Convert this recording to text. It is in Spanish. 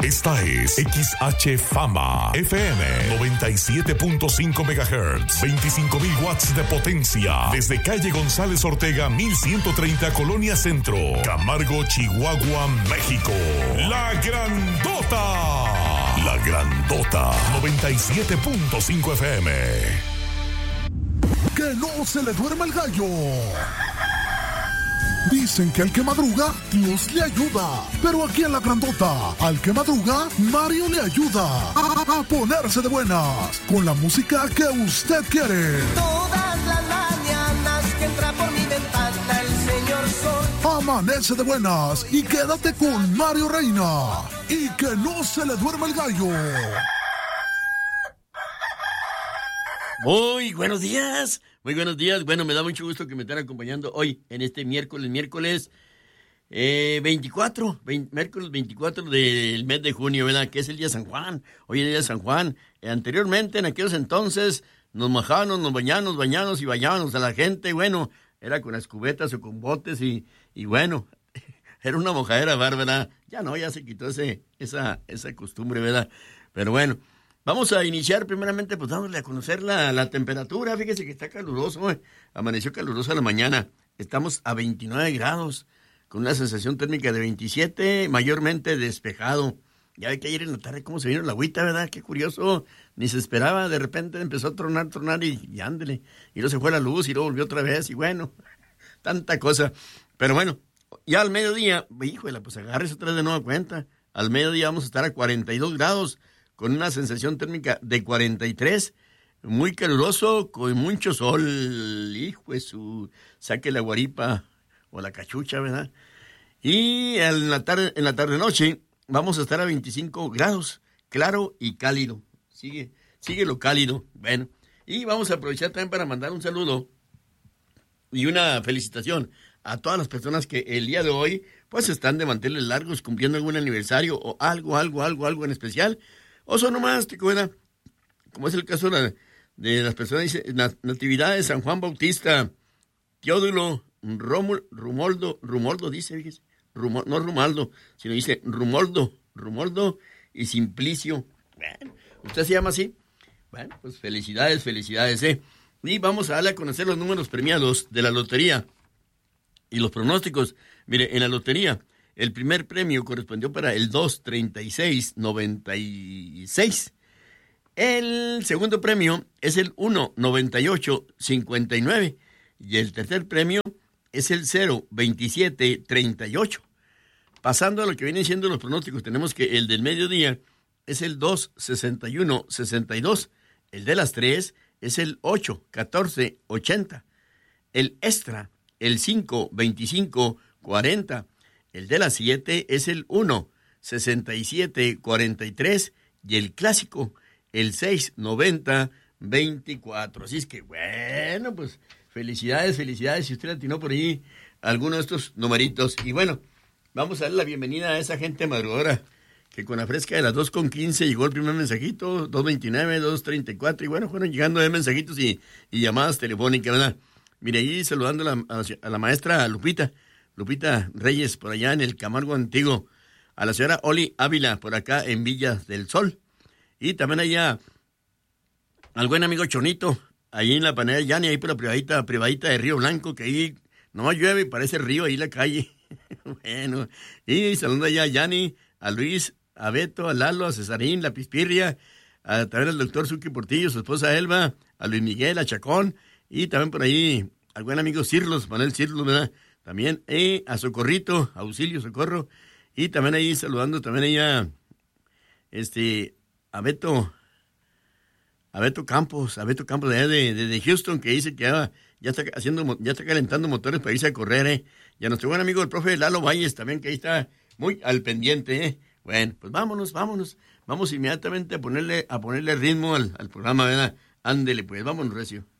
Esta es XH Fama FM 97.5 MHz, 25,000 watts de potencia, desde calle González Ortega 1130, Colonia Centro, Camargo, Chihuahua, México. La Grandota. La Grandota 97.5 FM. Que no se le duerma el gallo. Dicen que al que madruga, Dios le ayuda. Pero aquí en La Grandota, al que madruga, Mario le ayuda a ponerse de buenas con la música que usted quiere. Todas las mañanas que entra por mi ventana el señor sol. Amanece de buenas y quédate con Mario Reina. Y que no se le duerma el gallo. Muy buenos días. Muy buenos días. Bueno, me da mucho gusto que me estén acompañando hoy en este miércoles 24 del mes de junio, ¿verdad? Que es el día de San Juan. Hoy es el día de San Juan. Anteriormente, en aquellos entonces, nos mojábamos, nos bañábamos y bañábamos a la gente. Bueno, era con las cubetas o con botes y bueno, era una mojadera bárbara. Ya no, ya se quitó esa costumbre, ¿verdad? Pero bueno. Vamos a iniciar primeramente, pues dándole a conocer la temperatura. Fíjese que está caluroso, amaneció caluroso la mañana. Estamos a 29 grados, con una sensación térmica de 27, mayormente despejado. Ya ve que ayer en la tarde cómo se vino la agüita, ¿verdad? Qué curioso, ni se esperaba, de repente empezó a tronar y ándele. Y luego se fue la luz y luego volvió otra vez y bueno, tanta cosa. Pero bueno, ya al mediodía, híjole, pues agárrese otra vez de nueva cuenta. Al mediodía vamos a estar a 42 grados. Con una sensación térmica de 43, muy caluroso, con mucho sol. Hijo de su, saque la guaripa o la cachucha, ¿verdad? Y en la tarde-noche vamos a estar a 25 grados, claro y cálido. Sigue lo cálido. Bueno, y vamos a aprovechar también para mandar un saludo y una felicitación a todas las personas que el día de hoy pues están de manteles largos, cumpliendo algún aniversario o algo en especial. O son nomás, ¿verdad? Como es el caso de las personas, dice, Natividad de San Juan Bautista, Teodulo, Rumoldo, dice, fíjese, no Rumaldo, sino dice Rumoldo y Simplicio. Bueno, ¿usted se llama así? Bueno, pues felicidades, Y vamos a darle a conocer los números premiados de la lotería y los pronósticos. Mire, en la lotería, el primer premio correspondió para el 23696. El segundo premio es el 19859. Y el tercer premio es el 02738. Pasando a lo que vienen siendo los pronósticos, tenemos que el del mediodía es el 26162. El de las 3 es el 81480. El extra, el 52540. El de las 7 es el 16743 y el clásico, el 69024. Así es que, bueno, pues felicidades. Si usted atinó por ahí alguno de estos numeritos. Y bueno, vamos a darle la bienvenida a esa gente madrugadora que con la fresca de las 2:15 llegó el primer mensajito, 2:29, 2:34. Y bueno, fueron llegando de mensajitos y llamadas telefónicas, ¿verdad? Mire, ahí saludando a la maestra Lupita Reyes, por allá en el Camargo Antiguo, a la señora Oli Ávila, por acá en Villas del Sol, y también allá al buen amigo Chonito, ahí en la panera Yani, ahí por la privadita de Río Blanco, que ahí no llueve y parece río ahí la calle. Bueno, y saludando allá a Yani, a Luis, a Beto, a Lalo, a Cesarín, la Pispirria, también al doctor Suki Portillo, su esposa Elba, a Luis Miguel, a Chacón, y también por ahí al buen amigo Cirlos, Manuel Cirlos, ¿verdad? También a Socorrito, Auxilio, Socorro, y también ahí saludando también ella, a Beto Campos de allá de Houston, que dice que ya está calentando motores para irse a correr, y a nuestro buen amigo el profe Lalo Valles también, que ahí está muy al pendiente, Bueno, pues vámonos, vamos inmediatamente a ponerle ritmo al programa, ¿verdad? Ándele, pues, vámonos, recio.